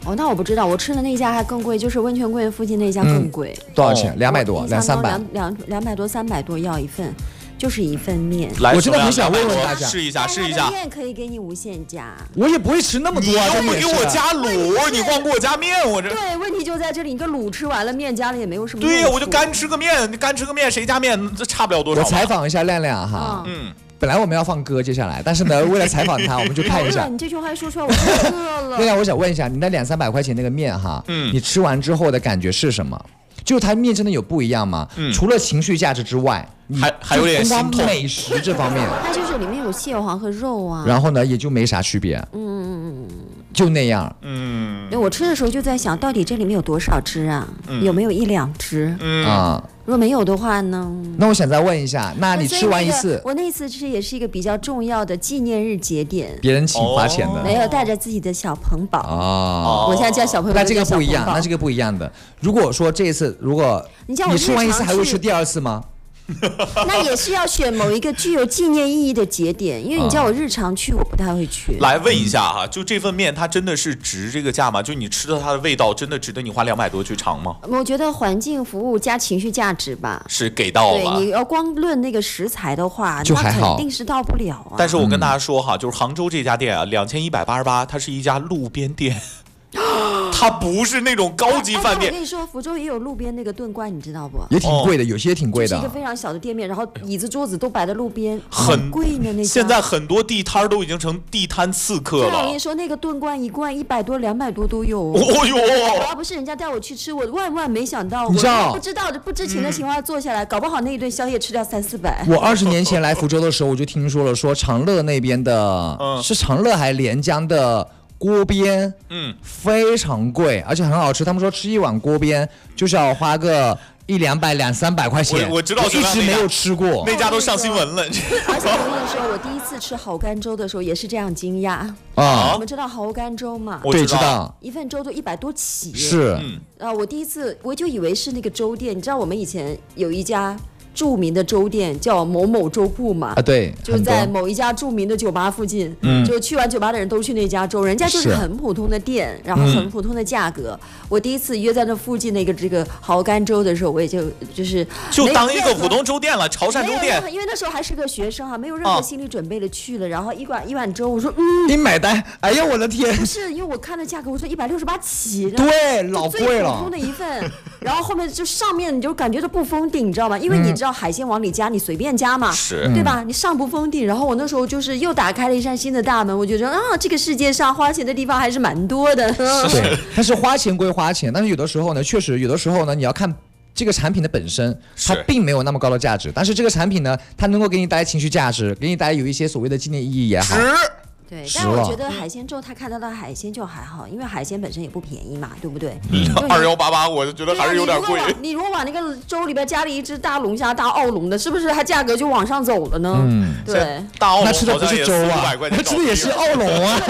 哦，那我不知道，我吃的那家还更贵，就是温泉公园附近那家更贵。 多少钱？200多，200-300。 200多300多要一份。就是一份面， 我真的很想问问大家， 试一下。 面可以给你无限加， 我也不会吃那么多啊。 你又不给我加卤，你光给我加面，我这。 对，问题就在这里，你个卤吃完了，面加了也没有什么。 对呀，我就干吃个面，谁加面，这差不了多少。 我采访一下亮亮哈，本来我们要放歌接下来，但是呢，为了采访他，我们就看一下。 你这句话说出来，我太饿了。 亮亮，我想问一下，你那200-300块钱那个面哈，你吃完之后的感觉是什么？就它面真的有不一样吗？除了情绪价值之外， 还有点心痛。 美食这方面， 它就是里面有蟹黄和肉啊。 然后呢，也就没啥区别。就那样。 我吃的时候就在想，到底这里面有多少只啊？有没有1-2只？如果没有的话呢？ 那我想再问一下，那你吃完一次， 我那次吃也是一个比较重要的纪念日节点， 别人请花钱的， 没有带着自己的小朋宝。我现在叫小朋友， 那这个不一样，的。如果说这一次，如果你吃完一次，还会吃第2次吗？ 那也是要选某一个具有纪念意义的节点，因为你叫我日常去，我不太会去。 来问一下哈，就这份面，它真的是值这个价吗？就你吃的它的味道，真的值得你花200多去尝吗？ 我觉得环境服务加情绪价值吧， 是给到了。 对，你要光论那个食材的话， 就还好， 那肯定是到不了啊。 但是我跟大家说哈，就是杭州这家店啊，2188，它是一家路边店。它不是那种高级饭店。 我跟你说，福州也有路边那个炖罐，你知道不？ 也挺贵的，有些挺贵的。 是一个非常小的店面，然后椅子桌子都摆在路边，很贵的那家。 现在很多地摊都已经成地摊刺客了。 我跟你说，那个炖罐一罐100多、200多都有。 哦哟！ 要不是人家带我去吃，我万没想到， 你知道不知情的情况下坐下来，搞不好那一顿宵夜吃掉300-400。 我20年前来福州的时候，我就听说了，说长乐那边的，是长乐还是连江的锅边，非常贵，而且很好吃。他们说吃一碗锅边就是要花个100-200-300块钱。 我知道， 一直没有吃过， 那家都上新闻了。 而且我跟你说，我第一次吃蚝干粥的时候也是这样惊讶啊！ 我们知道蚝干粥嘛？ 对，知道。 一份粥都100多起。 是。 我第一次我就以为是那个粥店，你知道我们以前有一家著名的粥店叫某某粥铺嘛， 对， 就是在某一家著名的酒吧附近，就去完酒吧的人都去那家粥，人家就是很普通的店，然后很普通的价格。我第一次约在那附近那个这个蚝干粥的时候，我也就是当一个普通粥店了，潮汕粥店。 因为那时候还是个学生哈，没有任何心理准备的去了，然后一碗粥，我说你买单，哎呀我的天！ 不是，因为我看了价格，我说168起， 对，老贵了， 最普通的一份，然后后面就上面你就感觉都不封顶，你知道吗？因为你知道海鲜往里加，你随便加嘛，对吧？你上不封顶。然后我那时候就是又打开了一扇新的大门，我觉得这个世界上花钱的地方还是蛮多的。 对，但是花钱归花钱，但是有的时候呢，确实有的时候呢，你要看这个产品的本身，它并没有那么高的价值，但是这个产品呢，它能够给你带来情绪价值，给你带来有一些所谓的纪念意义也好。 对，但我觉得海鲜粥他看到的海鲜就还好，因为海鲜本身也不便宜嘛，对不对 ？2188，我就觉得还是有点贵。 你如果往那个粥里边加了一只大龙虾、大澳龙的，是不是它价格就往上走了呢？对， 大澳龙那吃的不是粥啊，那吃的也是澳龙啊。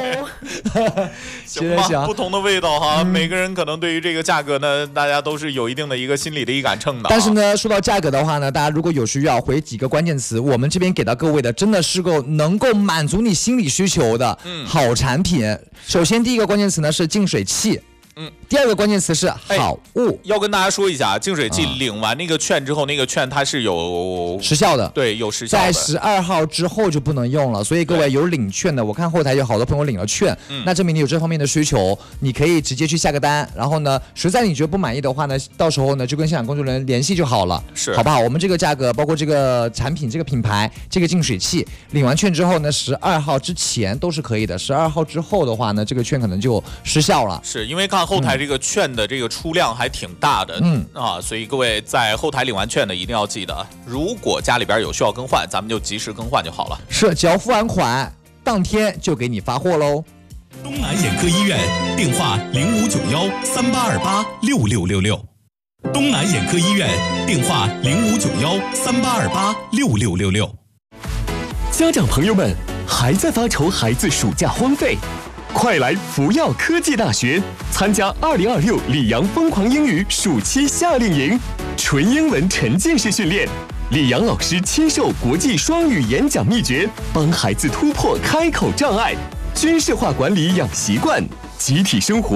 行吧，不同的味道哈，每个人可能对于这个价格呢，大家都是有一定的一个心理的一杆秤的。 但是呢，说到价格的话呢，大家如果有需要回几个关键词，我们这边给到各位的真的是能够满足你心理需求的好产品。首先第一个关键词呢是净水器。第二个关键词是好物。 要跟大家说一下，净水器领完那个券之后，那个券它是有时效的， 对，有时效的， 在12号之后就不能用了。所以各位有领券的，我看后台有好多朋友领了券，那证明你有这方面的需求，你可以直接去下个单。然后呢，实在你觉得不满意的话呢，到时候呢就跟现场工作人员联系就好了，好不好？我们这个价格，包括这个产品、这个品牌、这个净水器，领完券之后呢，12号之前都是可以的，12号之后的话呢，这个券可能就失效了。 是因为看后台这个券的这个出量还挺大的，所以各位在后台领完券的一定要记得，如果家里边有需要更换，咱们就及时更换就好了。 是，只要付完款，当天就给你发货喽。 东南眼科医院电话059138286666，东南眼科医院电话059138286666。 家长朋友们，还在发愁孩子暑假荒废？快来福耀科技大学参加2026里昂疯狂英语暑期夏令营，纯英文沉浸式训练，李阳老师亲授国际双语演讲秘诀，帮孩子突破开口障碍，军事化管理养习惯，集体生活